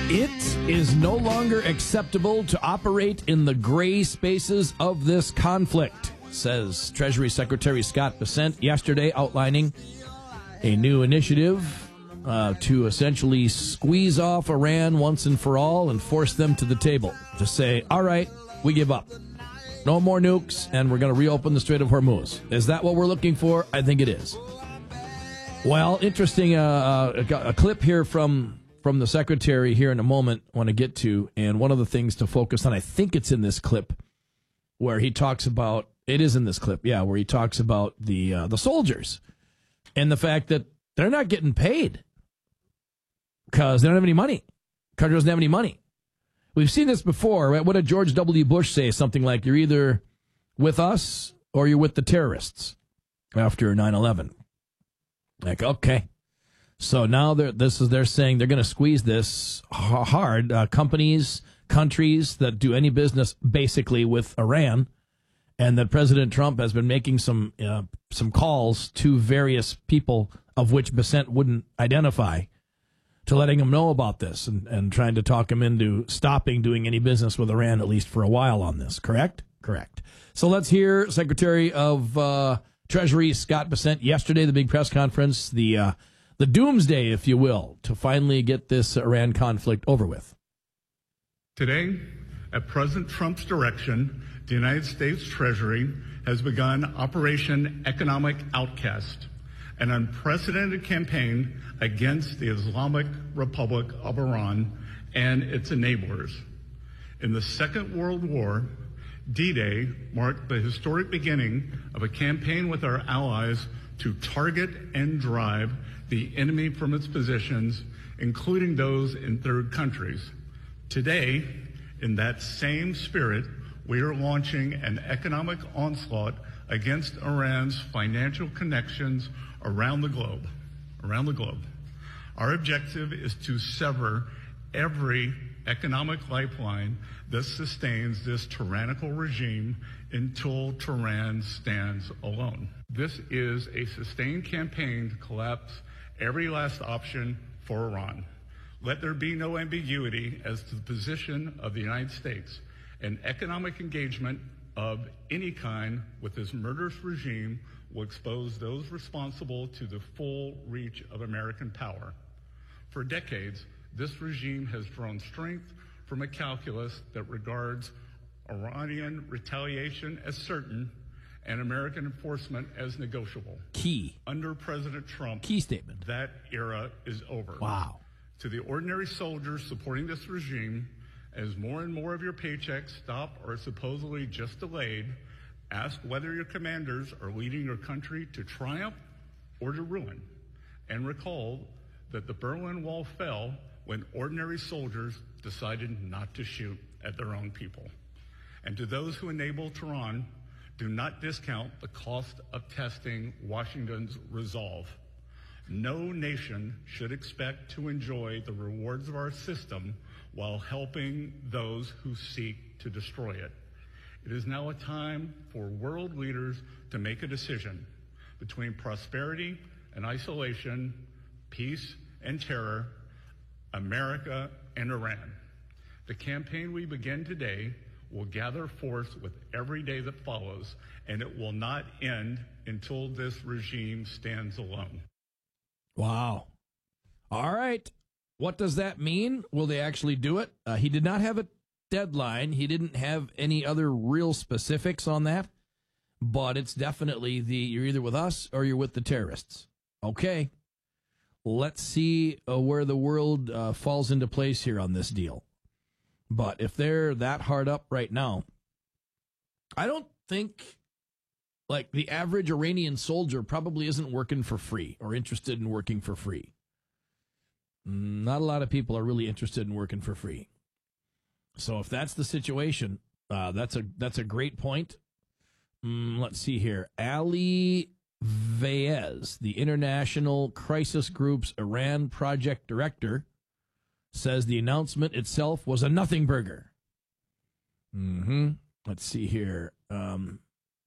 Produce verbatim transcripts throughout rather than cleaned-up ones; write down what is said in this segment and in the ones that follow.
It is no longer acceptable to operate in the gray spaces of this conflict, says Treasury Secretary Scott Bessent yesterday, outlining a new initiative uh, to essentially squeeze off Iran once and for all and force them to the table to say, all right, we give up. No more nukes, and we're going to reopen the Strait of Hormuz. Is that what we're looking for? I think it is. Well, interesting, uh, a, a clip here from... from the secretary here in a moment, I want to get to, and one of the things to focus on, I think it's in this clip, where he talks about, it is in this clip, yeah, where he talks about the uh, the soldiers and the fact that they're not getting paid because they don't have any money. The country doesn't have any money. We've seen this before, right? What did George W. Bush say? Something like, you're either with us or you're with the terrorists after nine eleven. Like, okay. So now they're, this is they're saying they're going to squeeze this hard. Uh, companies, countries that do any business basically with Iran, and that President Trump has been making some uh, some calls to various people, of which Bessent wouldn't identify, to letting them know about this and, and trying to talk them into stopping doing any business with Iran, at least for a while on this. Correct? Correct. So let's hear Secretary of uh, Treasury Scott Bessent yesterday, the big press conference, the uh, the doomsday, if you will, to finally get this Iran conflict over with. Today, at President Trump's direction, the United States Treasury has begun Operation Economic Outcast, an unprecedented campaign against the Islamic Republic of Iran and its enablers. In the Second World War, D-Day marked the historic beginning of a campaign with our allies to target and drive the enemy from its positions, including those in third countries. Today, in that same spirit, we are launching an economic onslaught against Iran's financial connections around the globe. Around the globe. Our objective is to sever every economic lifeline that sustains this tyrannical regime until Tehran stands alone. This is a sustained campaign to collapse every last option for Iran. Let there be no ambiguity as to the position of the United States. An economic engagement of any kind with this murderous regime will expose those responsible to the full reach of American power. For decades, this regime has drawn strength from a calculus that regards Iranian retaliation as certain and American enforcement as negotiable. Key. Under President Trump, key statement. That era is over. Wow. To the ordinary soldiers supporting this regime, as more and more of your paychecks stop or are supposedly just delayed, ask whether your commanders are leading your country to triumph or to ruin. And recall that the Berlin Wall fell when ordinary soldiers decided not to shoot at their own people. And to those who enable Tehran, do not discount the cost of testing Washington's resolve. No nation should expect to enjoy the rewards of our system while helping those who seek to destroy it. It is now a time for world leaders to make a decision between prosperity and isolation, peace and terror, America and Iran. The campaign we begin today will gather force with every day that follows, and it will not end until this regime stands alone. Wow. All right. What does that mean? Will they actually do it? Uh, he did not have a deadline. He didn't have any other real specifics on that, but it's definitely the you're either with us or you're with the terrorists. Okay. Let's see uh, where the world uh, falls into place here on this deal. But if they're that hard up right now, I don't think, like, the average Iranian soldier probably isn't working for free or interested in working for free. Not a lot of people are really interested in working for free. So if that's the situation, uh, that's a that's a great point. Mm, let's see here. Ali Vaez, the International Crisis Group's Iran Project Director, says the announcement itself was a nothing burger. Mm-hmm. Let's see here. Um,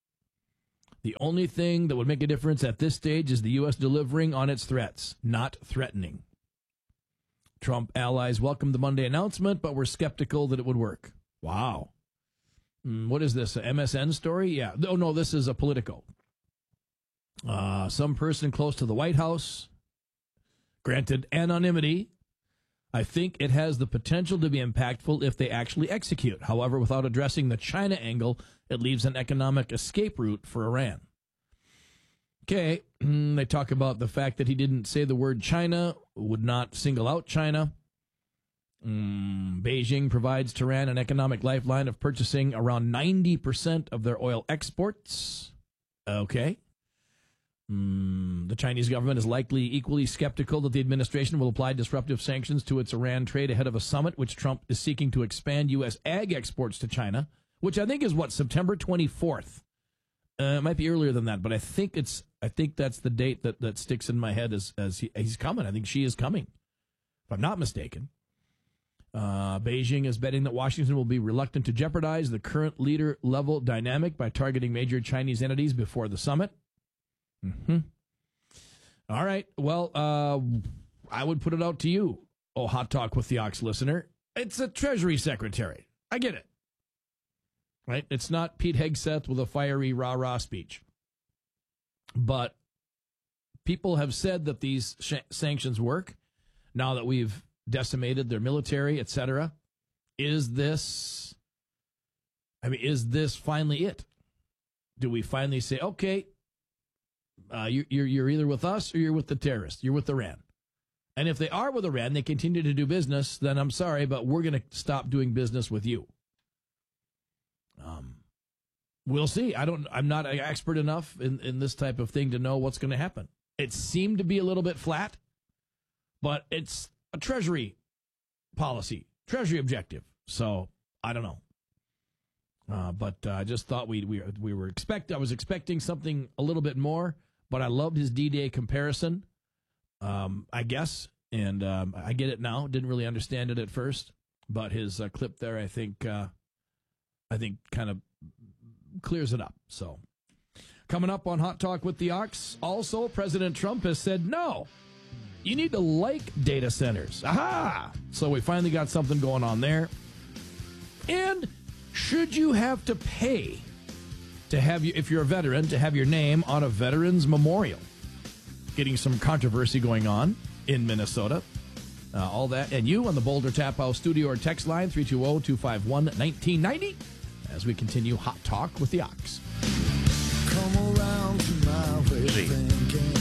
the only thing that would make a difference at this stage is the U S delivering on its threats, not threatening. Trump allies welcomed the Monday announcement, but were skeptical that it would work. Wow. Mm, what is this, a M S N story? Yeah. Oh, no, this is a Politico. Uh, some person close to the White House, granted anonymity, I think it has the potential to be impactful if they actually execute. However, without addressing the China angle, it leaves an economic escape route for Iran. Okay, they talk about the fact that he didn't say the word China, would not single out China. Mm, Beijing provides Tehran an economic lifeline of purchasing around ninety percent of their oil exports. Okay. Mm, the Chinese government is likely equally skeptical that the administration will apply disruptive sanctions to its Iran trade ahead of a summit, which Trump is seeking to expand U S ag exports to China, which I think is, what, September twenty-fourth. Uh, it might be earlier than that, but I think it's. I think that's the date that, that sticks in my head as, as he, he's coming. I think she is coming, if I'm not mistaken. Uh, Beijing is betting that Washington will be reluctant to jeopardize the current leader-level dynamic by targeting major Chinese entities before the summit. Mm-hmm. All right. Well, uh, I would put it out to you, oh, Hot Talk with the Ox listener. It's a Treasury Secretary. I get it. Right? It's not Pete Hegseth with a fiery rah-rah speech. But people have said that these sh- sanctions work now that we've decimated their military, et cetera. Is this, I mean, is this finally it? Do we finally say, okay, uh, you, you're, you're either with us or you're with the terrorists. You're with Iran. And if they are with Iran, they continue to do business, then I'm sorry, but we're going to stop doing business with you. Um. We'll see. I don't. I'm not an expert enough in, in this type of thing to know what's going to happen. It seemed to be a little bit flat, but it's a Treasury policy, Treasury objective. So I don't know. Uh, but uh, I just thought we we we were expect. I was expecting something a little bit more, but I loved his D-Day comparison. Um, I guess, and um, I get it now. Didn't really understand it at first, but his uh, clip there, I think, uh, I think, kind of clears it up. So coming up on Hot Talk with the Ox, also President Trump has said no, you need to like data centers. Aha! So we finally got something going on there. And should you have to pay to have you, if you're a veteran, to have your name on a veterans memorial? Getting some controversy going on in Minnesota. Uh, all that and you on the Boulder Tap House studio or text line three two zero, two five one, one nine nine zero as we continue Hot Talk with the Ox. Come around to my way of thinking.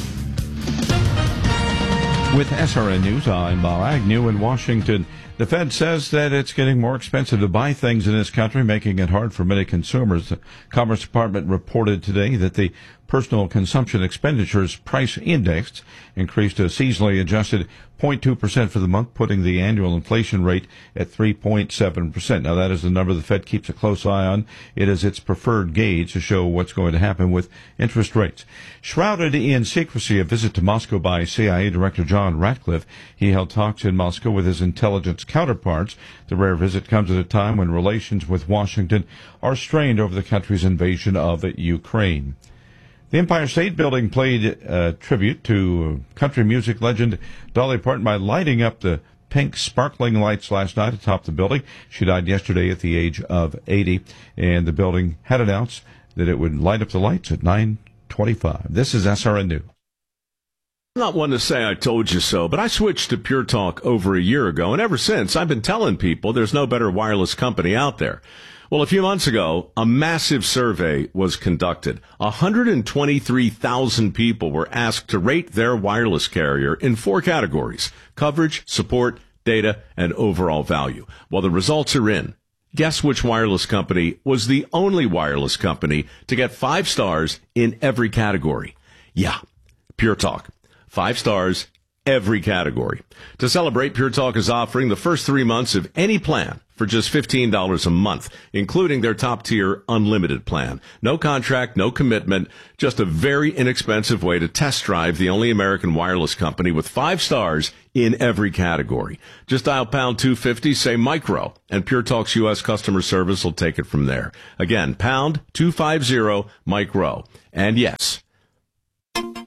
With S R N News, I'm Bob Agnew in Washington. The Fed says that it's getting more expensive to buy things in this country, making it hard for many consumers. The Commerce Department reported today that the Personal Consumption Expenditures Price Index increased to a seasonally adjusted zero point two percent for the month, putting the annual inflation rate at three point seven percent. Now, that is the number the Fed keeps a close eye on. It is its preferred gauge to show what's going to happen with interest rates. Shrouded in secrecy, a visit to Moscow by C I A Director John Ratcliffe. He held talks in Moscow with his intelligence counterparts. The rare visit comes at a time when relations with Washington are strained over the country's invasion of Ukraine. The Empire State Building played uh, tribute to country music legend Dolly Parton by lighting up the pink sparkling lights last night atop the building. She died yesterday at the age of eighty, and the building had announced that it would light up the lights at nine twenty-five. This is S R N News. I'm not one to say I told you so, but I switched to Pure Talk over a year ago, and ever since I've been telling people there's no better wireless company out there. Well, a few months ago, a massive survey was conducted. one hundred twenty-three thousand people were asked to rate their wireless carrier in four categories: coverage, support, data, and overall value. Well, the results are in. Guess which wireless company was the only wireless company to get five stars in every category? Yeah, Pure Talk. Five stars, every category. To celebrate, Pure Talk is offering the first three months of any plan for just fifteen dollars a month, including their top-tier unlimited plan. No contract, no commitment, just a very inexpensive way to test drive the only American wireless company with five stars in every category. Just dial pound two fifty, say micro, and Pure Talk's U S customer service will take it from there. Again, pound two fifty, micro. And yes,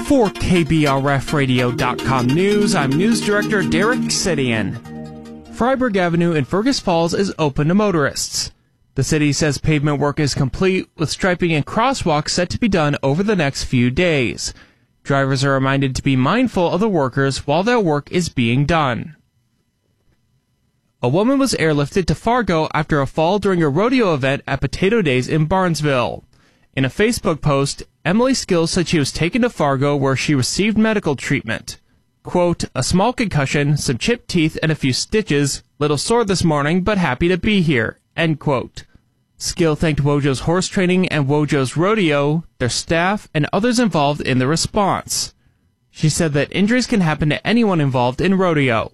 For K B R F radio dot com News, I'm News Director Derek Sidian. Freiburg Avenue in Fergus Falls is open to motorists. The city says pavement work is complete, with striping and crosswalks set to be done over the next few days. Drivers are reminded to be mindful of the workers while their work is being done. A woman was airlifted to Fargo after a fall during a rodeo event at Potato Days in Barnesville. In a Facebook post, Emily Skills said she was taken to Fargo where she received medical treatment. Quote, a small concussion, some chipped teeth, and a few stitches. Little sore this morning, but happy to be here. End quote. Skill thanked Wojo's Horse Training and Wojo's Rodeo, their staff, and others involved in the response. She said that injuries can happen to anyone involved in rodeo.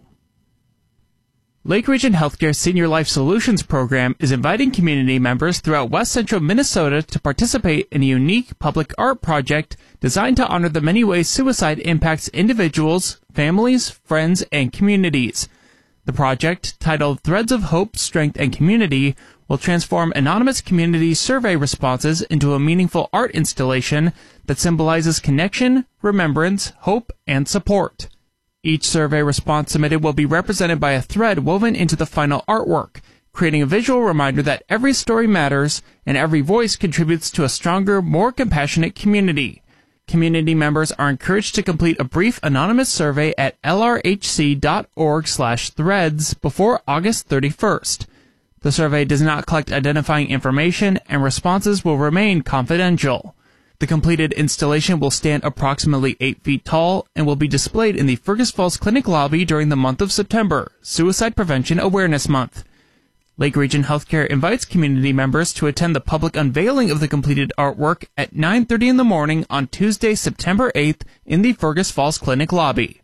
Lake Region Healthcare Senior Life Solutions Program is inviting community members throughout west central Minnesota to participate in a unique public art project designed to honor the many ways suicide impacts individuals, families, friends, and communities. The project, titled Threads of Hope, Strength, and Community, will transform anonymous community survey responses into a meaningful art installation that symbolizes connection, remembrance, hope, and support. Each survey response submitted will be represented by a thread woven into the final artwork, creating a visual reminder that every story matters and every voice contributes to a stronger, more compassionate community. Community members are encouraged to complete a brief anonymous survey at L R H C dot org slash threads before August thirty-first. The survey does not collect identifying information, and responses will remain confidential. The completed installation will stand approximately eight feet tall and will be displayed in the Fergus Falls Clinic lobby during the month of September, Suicide Prevention Awareness Month. Lake Region Healthcare invites community members to attend the public unveiling of the completed artwork at nine thirty in the morning on Tuesday, September eighth in the Fergus Falls Clinic lobby.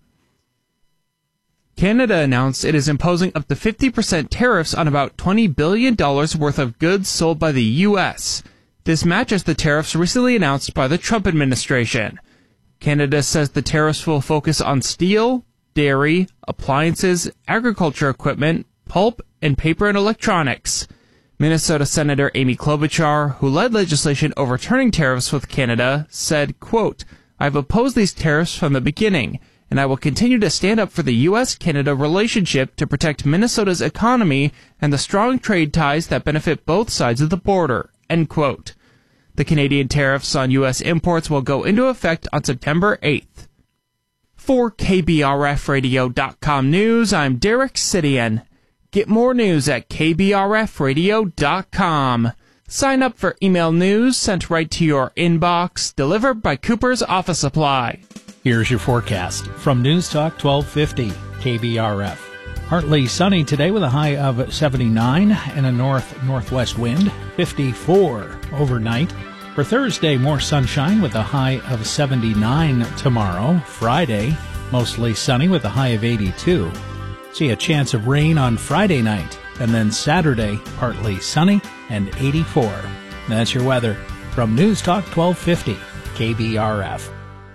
Canada announced it is imposing up to fifty percent tariffs on about twenty billion dollars worth of goods sold by the U S This matches the tariffs recently announced by the Trump administration. Canada says the tariffs will focus on steel, dairy, appliances, agriculture equipment, pulp, and paper and electronics. Minnesota Senator Amy Klobuchar, who led legislation overturning tariffs with Canada, said, quote, I've opposed these tariffs from the beginning, and I will continue to stand up for the U S Canada relationship to protect Minnesota's economy and the strong trade ties that benefit both sides of the border. End quote. The Canadian tariffs on U S imports will go into effect on September eighth. For K B R F radio dot com News, I'm Derek Sidian. Get more news at K B R F radio dot com. Sign up for email news sent right to your inbox, delivered by Cooper's Office Supply. Here's your forecast from News Talk twelve fifty K B R F. Partly sunny today with a high of seventy-nine and a north-northwest wind, fifty-four overnight. For Thursday, more sunshine with a high of seventy-nine tomorrow. Friday, mostly sunny with a high of eighty-two. See a chance of rain on Friday night, and then Saturday, partly sunny and eighty-four. That's your weather from News Talk twelve fifty K B R F.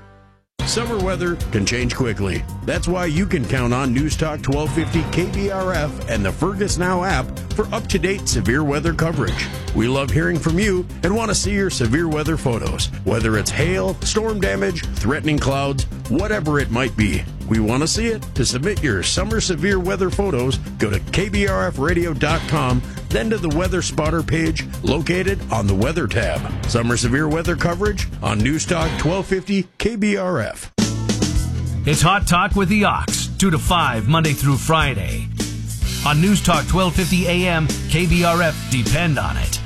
Summer weather can change quickly. That's why you can count on News Talk twelve fifty K B R F and the Fergus Now app for up-to-date severe weather coverage. We love hearing from you and want to see your severe weather photos, whether it's hail, storm damage, threatening clouds, whatever it might be. We want to see it. To submit your summer severe weather photos, go to K B R F radio dot com, then to the Weather Spotter page located on the Weather tab. Summer severe weather coverage on News Talk twelve fifty K B R F. It's Hot Talk with the Ox, two to five, Monday through Friday. On News Talk twelve fifty A M, K B R F, depend on it.